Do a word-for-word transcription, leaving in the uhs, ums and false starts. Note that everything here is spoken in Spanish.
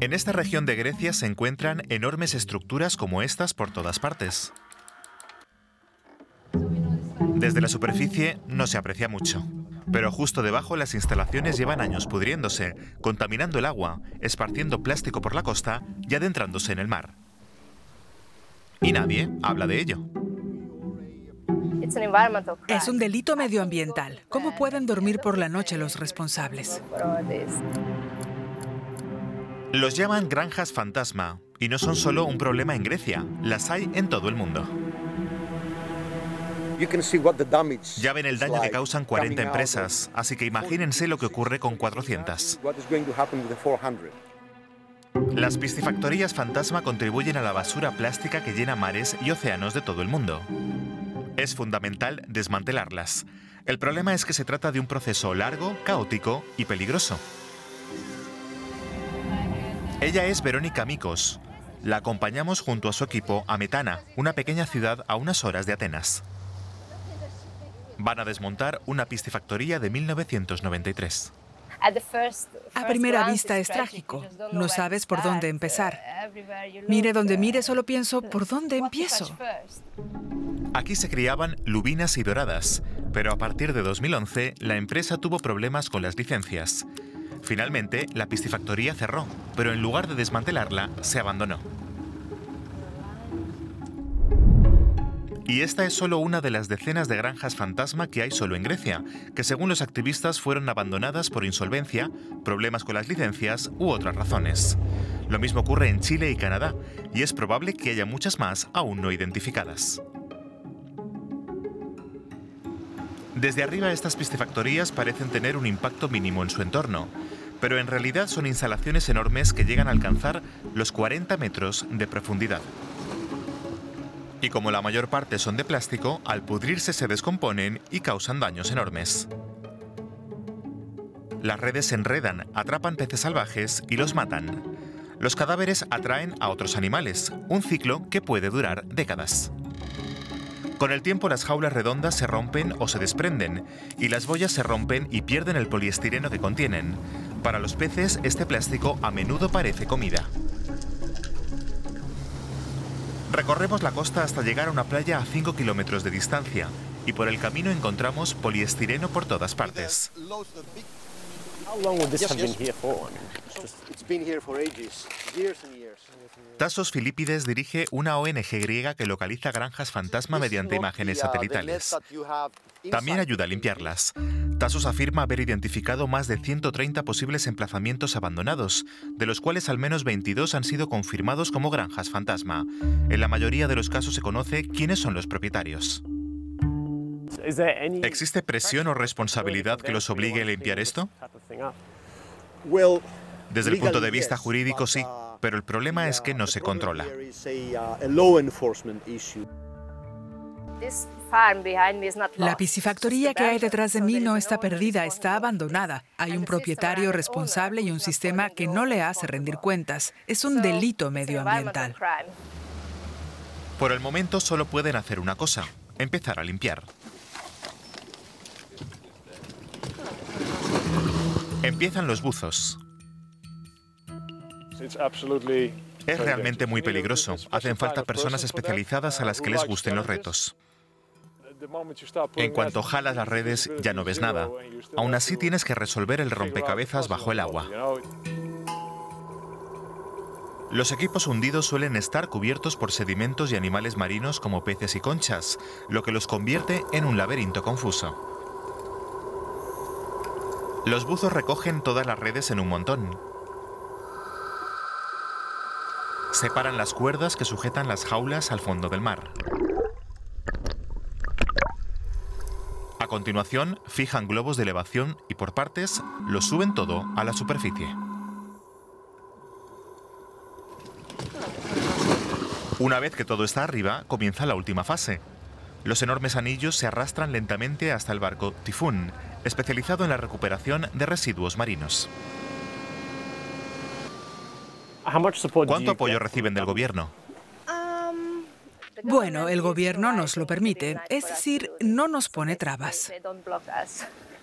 En esta región de Grecia se encuentran enormes estructuras como estas por todas partes. Desde la superficie no se aprecia mucho, pero justo debajo las instalaciones llevan años pudriéndose, contaminando el agua, esparciendo plástico por la costa y adentrándose en el mar. Y nadie habla de ello. Es un delito medioambiental. ¿Cómo pueden dormir por la noche los responsables? Los llaman granjas fantasma, y no son solo un problema en Grecia, las hay en todo el mundo. Ya ven el daño que causan cuarenta empresas, así que imagínense lo que ocurre con cuatrocientas. Las piscifactorías fantasma contribuyen a la basura plástica que llena mares y océanos de todo el mundo. Es fundamental desmantelarlas. El problema es que se trata de un proceso largo, caótico y peligroso. Ella es Verónica Mikos. La acompañamos junto a su equipo a Metana, una pequeña ciudad a unas horas de Atenas. Van a desmontar una piscifactoría de mil novecientos noventa y tres. A primera vista es trágico. No sabes por dónde empezar. Mire donde mire, solo pienso, ¿por dónde empiezo? Aquí se criaban lubinas y doradas, pero a partir de dos mil once la empresa tuvo problemas con las licencias. Finalmente, la piscifactoría cerró, pero en lugar de desmantelarla, se abandonó. Y esta es solo una de las decenas de granjas fantasma que hay solo en Grecia, que según los activistas fueron abandonadas por insolvencia, problemas con las licencias u otras razones. Lo mismo ocurre en Chile y Canadá, y es probable que haya muchas más aún no identificadas. Desde arriba estas piscifactorías parecen tener un impacto mínimo en su entorno, pero en realidad son instalaciones enormes que llegan a alcanzar los cuarenta metros de profundidad. Y como la mayor parte son de plástico, al pudrirse se descomponen y causan daños enormes. Las redes se enredan, atrapan peces salvajes y los matan. Los cadáveres atraen a otros animales, un ciclo que puede durar décadas. Con el tiempo las jaulas redondas se rompen o se desprenden, y las boyas se rompen y pierden el poliestireno que contienen. Para los peces, este plástico a menudo parece comida. Recorremos la costa hasta llegar a una playa a cinco kilómetros de distancia, y por el camino encontramos poliestireno por todas partes. Tassos Filipides dirige una O N G griega que localiza granjas fantasma mediante imágenes satelitales. También ayuda a limpiarlas. Tassos afirma haber identificado más de ciento treinta posibles emplazamientos abandonados, de los cuales al menos veintidós han sido confirmados como granjas fantasma. En la mayoría de los casos se conoce quiénes son los propietarios. ¿Existe presión o responsabilidad que los obligue a limpiar esto? Desde el punto de vista jurídico, sí, pero el problema es que no se controla. La piscifactoría que hay detrás de mí no está perdida, está abandonada. Hay un propietario responsable y un sistema que no le hace rendir cuentas. Es un delito medioambiental. Por el momento solo pueden hacer una cosa: empezar a limpiar. Empiezan los buzos. Es realmente muy peligroso. Hacen falta personas especializadas a las que les gusten los retos. En cuanto jalas las redes, ya no ves nada. Aún así tienes que resolver el rompecabezas bajo el agua. Los equipos hundidos suelen estar cubiertos por sedimentos y animales marinos como peces y conchas, lo que los convierte en un laberinto confuso. Los buzos recogen todas las redes en un montón. Separan las cuerdas que sujetan las jaulas al fondo del mar. A continuación, fijan globos de elevación y por partes los suben todo a la superficie. Una vez que todo está arriba, comienza la última fase. Los enormes anillos se arrastran lentamente hasta el barco Tifún, especializado en la recuperación de residuos marinos. ¿Cuánto apoyo reciben del gobierno? Bueno, el gobierno nos lo permite, es decir, no nos pone trabas.